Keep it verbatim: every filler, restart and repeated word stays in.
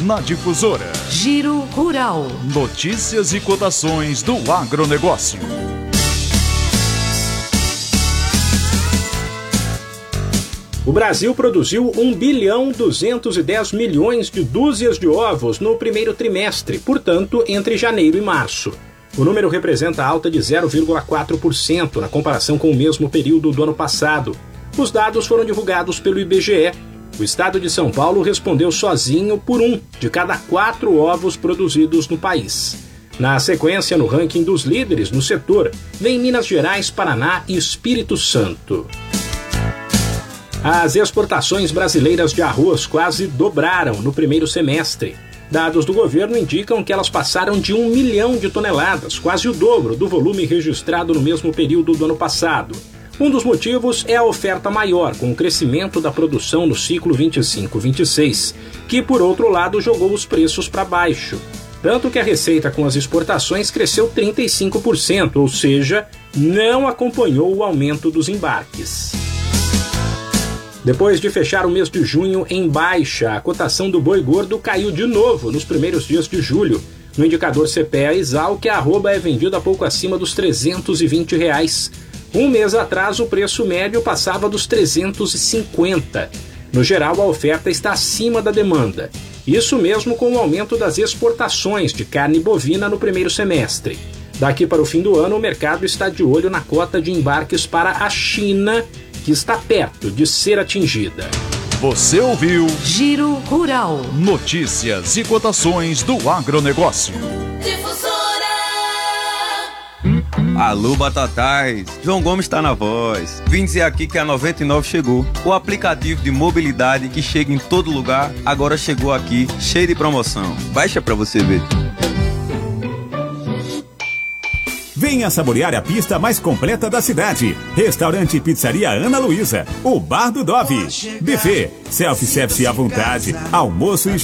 na Difusora. Giro Rural. Notícias e cotações do agronegócio. O Brasil produziu um bilhão duzentos e dez milhões de dúzias de ovos no primeiro trimestre, portanto, entre janeiro e março. O número representa alta de zero vírgula quatro por cento na comparação com o mesmo período do ano passado. Os dados foram divulgados pelo I B G E. O estado de São Paulo respondeu sozinho por um de cada quatro ovos produzidos no país. Na sequência, no ranking dos líderes no setor, vem Minas Gerais, Paraná e Espírito Santo. As exportações brasileiras de arroz quase dobraram no primeiro semestre. Dados do governo indicam que elas passaram de um milhão de toneladas, quase o dobro do volume registrado no mesmo período do ano passado. Um dos motivos é a oferta maior, com o crescimento da produção no ciclo vinte e cinco vinte e seis, que, por outro lado, jogou os preços para baixo. Tanto que a receita com as exportações cresceu trinta e cinco por cento, ou seja, não acompanhou o aumento dos embarques. Depois de fechar o mês de junho em baixa, a cotação do boi gordo caiu de novo nos primeiros dias de julho. No indicador C P E A-Exalc, a arroba é vendida pouco acima dos trezentos e vinte reais. Um mês atrás, o preço médio passava dos trezentos e cinquenta. No geral, a oferta está acima da demanda. Isso mesmo com o aumento das exportações de carne bovina no primeiro semestre. Daqui para o fim do ano, o mercado está de olho na cota de embarques para a China, que está perto de ser atingida. Você ouviu Giro Rural. Notícias e cotações do agronegócio. Difusora. Alô, Batatais! João Gomes está na voz. Vim dizer aqui que a noventa e nove chegou. O aplicativo de mobilidade que chega em todo lugar, agora chegou aqui, cheio de promoção. Baixa pra você ver. Venha saborear a pista mais completa da cidade. Restaurante e Pizzaria Ana Luísa. O Bar do Dove. Buffet, self-service à vontade, almoço e